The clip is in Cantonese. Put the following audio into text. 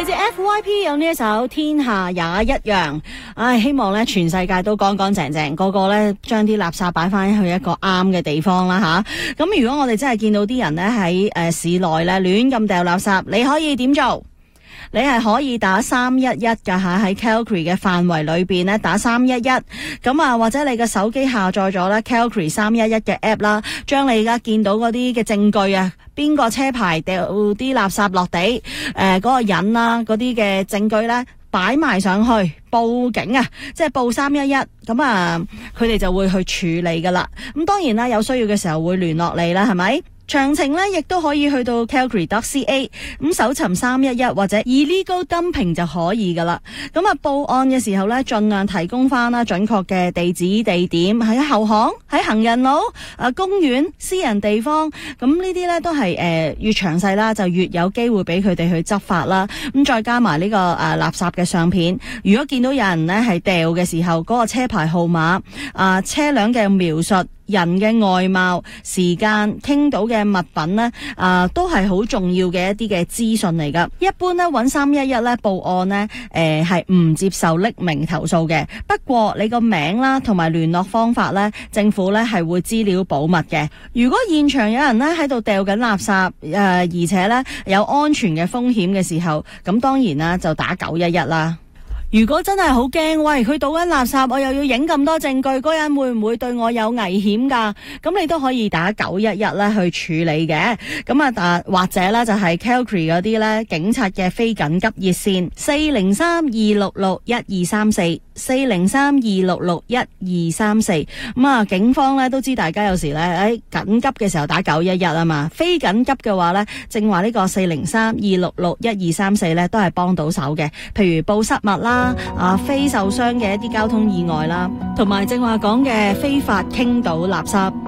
嚟自 FYP 有呢一首天下也一樣，希望咧全世界都乾乾淨淨，個個咧將啲垃圾擺翻去一個啱嘅地方啦吓。咁如果我哋真係見到啲人咧喺市內咧亂咁掉垃圾，你可以點做？你係可以打311噶吓，喺 Calgary 嘅範圍裏邊咧打311，咁啊或者你嘅手機下載咗咧 Calgary 311嘅 app 啦，將你而家見到嗰啲嘅證據啊，邊個車牌掉啲垃圾落地，嗰個人啦，嗰啲嘅證據咧擺埋上去報警啊，即係報311，咁啊佢哋就會去處理噶啦。咁當然啦，有需要嘅時候會聯絡你啦，係咪？詳情咧，亦都可以去到 Calgary.ca 咁搜尋311或者 illegal dumping 就可以噶啦。咁啊，報案嘅時候咧，盡量提供翻啦準確嘅地址地點，喺後巷、喺行人路、公園、私人地方。咁呢啲咧都係越詳細啦，就越有機會俾佢哋去執法啦。咁再加埋呢個垃圾嘅相片，如果見到有人咧係掉嘅時候，嗰個車牌號碼、車輛嘅描述、人嘅外貌、時間、傾到嘅物品呢，都係好重要嘅一啲嘅資訊嚟噶。一般呢，揾311呢報案呢，係唔接受匿名投訴嘅。不過你個名啦，同埋聯絡方法呢，政府呢係會資料保密嘅。如果現場有人呢喺度掉緊垃圾，而且呢有安全嘅風險嘅時候，咁當然啦就打911啦。如果真係好驚，喂，佢倒緊垃圾，我又要影咁多證據，嗰人會唔會對我有危險噶？咁你都可以打911咧去處理嘅。咁啊，或者咧就係 Calgary 嗰啲咧警察嘅非緊急熱線403-266-1234，403-266-1234。咁啊，警方咧都知大家有時咧喺緊急嘅時候打911啊嘛，非緊急嘅話咧，正話呢個403-266-1234咧都係幫到手嘅。譬如報失物啦。非受傷嘅一啲交通意外啦，同埋正話講嘅非法傾倒垃圾。